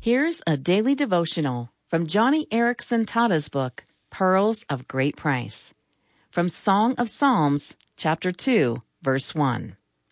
Here's a daily devotional from Johnny Erickson Tada's book, Pearls of Great Price. From Song of Psalms, chapter 2, verse 1.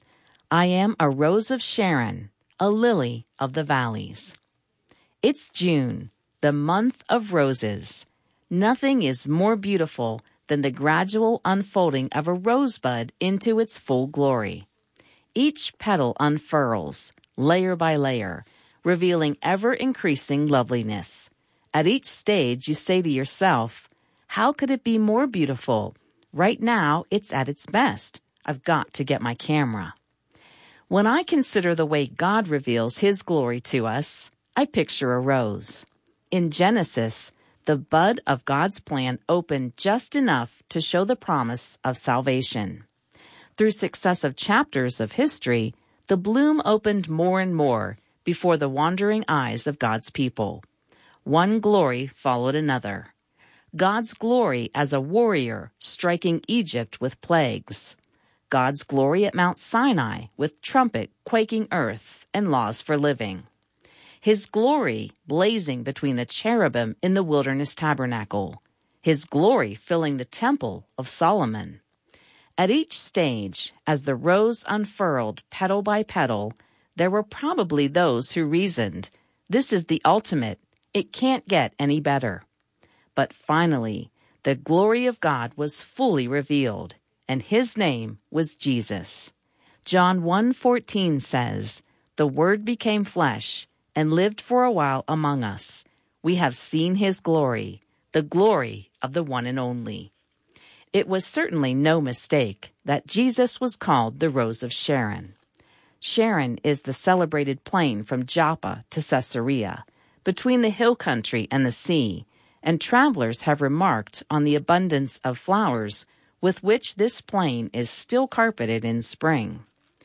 I am a rose of Sharon, a lily of the valleys. It's June, the month of roses. Nothing is more beautiful than the gradual unfolding of a rosebud into its full glory. Each petal unfurls, layer by layer, revealing ever-increasing loveliness. At each stage, you say to yourself, how could it be more beautiful? Right now, it's at its best. I've got to get my camera. When I consider the way God reveals His glory to us, I picture a rose. In Genesis, the bud of God's plan opened just enough to show the promise of salvation. Through successive chapters of history, the bloom opened more and more before the wandering eyes of God's people. One glory followed another. God's glory as a warrior striking Egypt with plagues. God's glory at Mount Sinai with trumpet quaking earth and laws for living. His glory blazing between the cherubim in the wilderness tabernacle. His glory filling the temple of Solomon. At each stage, as the rose unfurled petal by petal, there were probably those who reasoned, this is the ultimate, it can't get any better. But finally, the glory of God was fully revealed, and His name was Jesus. John 1:14 says, the Word became flesh and lived for a while among us. We have seen His glory, the glory of the one and only. It was certainly no mistake that Jesus was called the Rose of Sharon. Sharon is the celebrated plain from Joppa to Caesarea, between the hill country and the sea, and travelers have remarked on the abundance of flowers with which this plain is still carpeted in spring.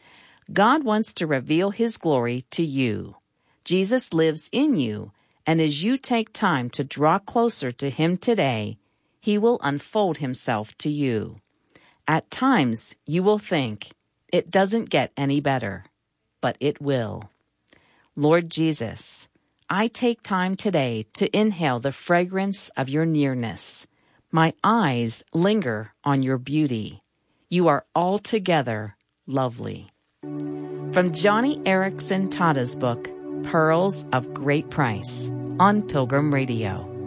God wants to reveal His glory to you. Jesus lives in you, and as you take time to draw closer to Him today, He will unfold Himself to you. At times, you will think, it doesn't get any better, but it will. Lord Jesus, I take time today to inhale the fragrance of your nearness. My eyes linger on your beauty. You are altogether lovely. From Johnny Erickson Tada's book, Pearls of Great Price, on Pilgrim Radio.